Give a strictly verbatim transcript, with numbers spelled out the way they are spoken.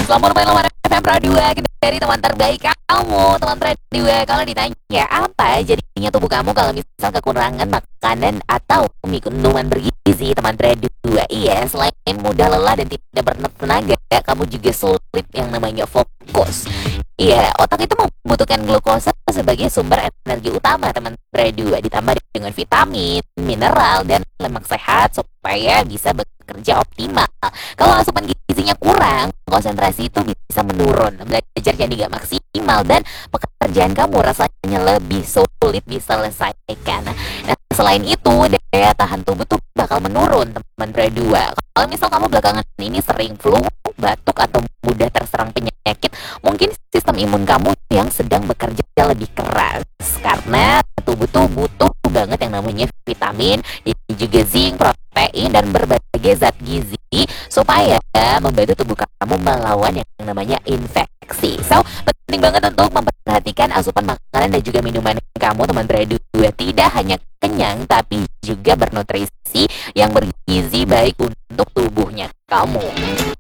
Selamat malam F M Pradua dari teman terbaik kamu, teman Pradua. Kalau ditanya apa jadinya tubuh kamu kalau misal kekurangan makanan atau minuman bergizi, teman Pradua? Iya, selain mudah lelah dan tidak bertenaga, kamu juga sulit yang namanya fokus. Iya, otak itu membutuhkan glukosa sebagai sumber energi utama, teman Pradua, ditambah dengan vitamin, mineral, dan lemak sehat supaya bisa bekerja optimal. Kalau asupan gizinya kurang, konsentrasi itu bisa menurun, belajar jadi gak maksimal, dan pekerjaan kamu rasanya lebih sulit diselesaikan. Nah, selain itu, daya tahan tubuh tuh bakal menurun, teman Pradua. Kalau misal kamu belakangan ini sering flu, batuk, atau mudah terserang penyakit, mungkin sistem imun kamu yang sedang bekerja lebih keras, karena tubuh tuh butuh banget yang namanya vitamin, dan juga zinc, protein, dan berbagai zat gizi supaya membantu tubuh kamu melawan yang namanya infeksi. So, penting banget untuk memperhatikan asupan makanan dan juga minuman kamu, teman Pradua. Tidak hanya kenyang, tapi juga bernutrisi yang bergizi baik untuk tubuhnya kamu.